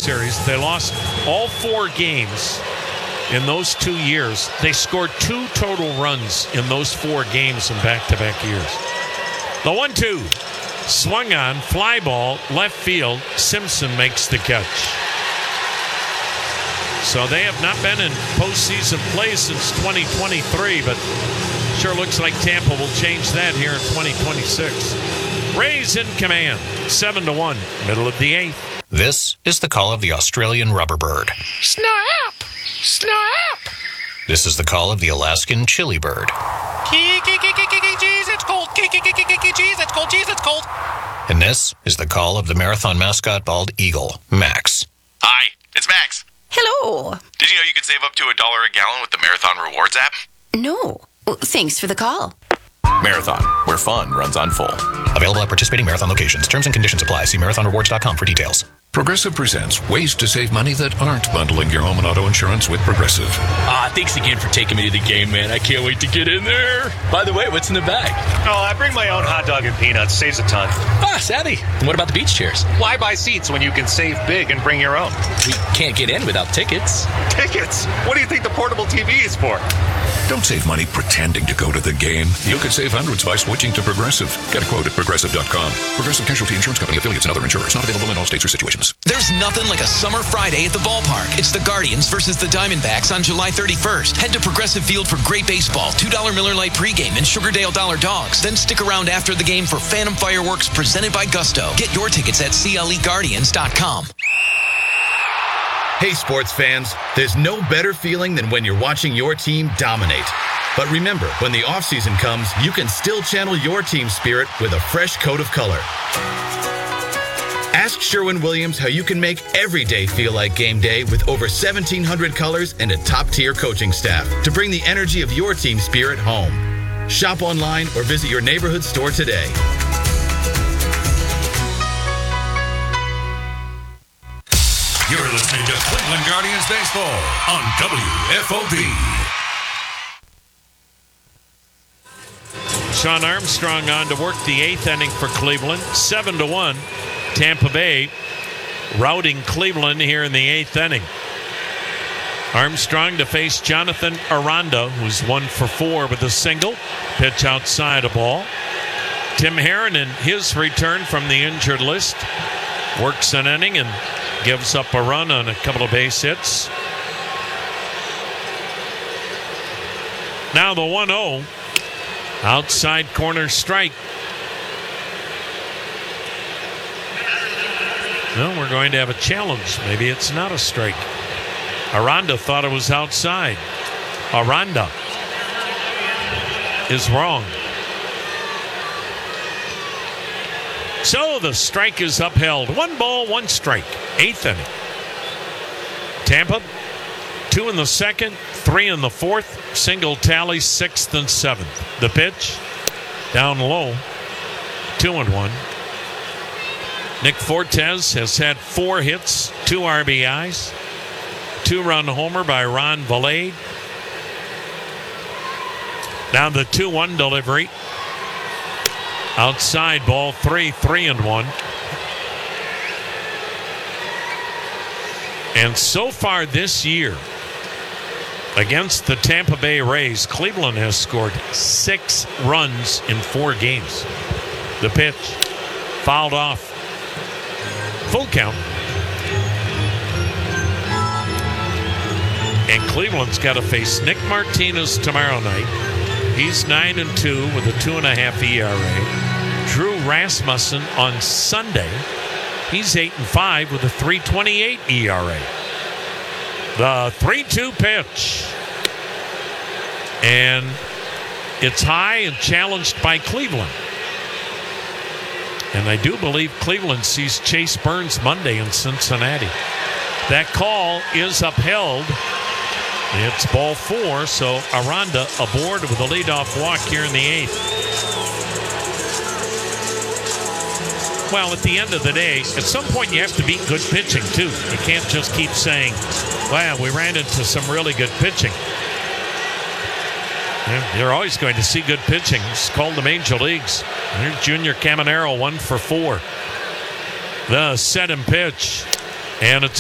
Series. They lost all 4 games in those 2 years. They scored 2 total runs in those 4 games in back-to-back years. The 1-2. Swung on, fly ball, left field. Simpson makes the catch. So they have not been in postseason play since 2023, but sure looks like Tampa will change that here in 2026. Rays in command, 7-1, middle of the 8th. This is the call of the Australian rubber bird. Snap! Snap! This is the call of the Alaskan chili bird. Jeez, it's cold. Jeez, it's cold. Jeez, it's cold. And this is the call of the marathon mascot bald eagle, Max. Hi, it's Max. Hello. Did you know you could save up to $1 a gallon with the Marathon Rewards app? No. Well, thanks for the call. Marathon, where fun runs on full. Available at participating Marathon locations. Terms and conditions apply. See marathonrewards.com for details. Progressive presents ways to save money that aren't bundling your home and auto insurance with Progressive. Thanks again for taking me to the game, man. I can't wait to get in there. By the way, what's in the bag? Oh, I bring my own hot dog and peanuts. Saves a ton. Savvy. And what about the beach chairs? Why buy seats when you can save big and bring your own? We can't get in without tickets. Tickets? What do you think the portable TV is for? Don't save money pretending to go to the game. You could save hundreds by switching to Progressive. Get a quote at Progressive.com. Progressive Casualty Insurance Company, affiliates, and other insurers. Not available in all states or situations. There's nothing like a summer Friday at the ballpark. It's the Guardians versus the Diamondbacks on July 31st. Head to Progressive Field for great baseball, $2 Miller Lite pregame, and Sugardale Dollar Dogs. Then stick around after the game for Phantom Fireworks presented by Gusto. Get your tickets at CLEGuardians.com. Hey, sports fans, there's no better feeling than when you're watching your team dominate. But remember, when the offseason comes, you can still channel your team spirit with a fresh coat of color. Ask Sherwin-Williams how you can make every day feel like game day with over 1,700 colors and a top-tier coaching staff to bring the energy of your team spirit home. Shop online or visit your neighborhood store today. You're listening to Cleveland Guardians Baseball on WFOB. Sean Armstrong on to work the 8th inning for Cleveland. 7-1. Tampa Bay routing Cleveland here in the 8th inning. Armstrong to face Jonathan Aranda, who's 1 for 4 with a single. Pitch outside a ball. Tim Herron in his return from the injured list works an inning and gives up a run on a couple of base hits. Now the 1-0. Outside corner strike. Well, we're going to have a challenge. Maybe it's not a strike. Aranda thought it was outside. Aranda is wrong. So the strike is upheld. 1 ball, 1 strike. 8th inning. Tampa, 2 in the 2nd, 3 in the 4th. Single tally, 6th and 7th. The pitch, down low, 2-1. Nick Fortes has had 4 hits, 2 RBIs, 2-run homer by Ron Valade. Now the 2-1 delivery. Outside ball 3-1. And so far this year, against the Tampa Bay Rays, Cleveland has scored 6 runs in 4 games. The pitch, fouled off. Full count. And Cleveland's got to face Nick Martinez tomorrow night. He's 9-2 with a 2.5 ERA. Drew Rasmussen on Sunday. He's 8-5 with a 3.28 ERA. The 3-2 pitch. And it's high and challenged by Cleveland. And I do believe Cleveland sees Chase Burns Monday in Cincinnati. That call is upheld. It's ball 4, so Aranda aboard with a leadoff walk here in the 8th. Well, at the end of the day, at some point you have to beat good pitching, too. You can't just keep saying, wow, we ran into some really good pitching. You're always going to see good pitching. It's called the Major Leagues. Here's Junior Caminero, 1 for 4. The set and pitch. And it's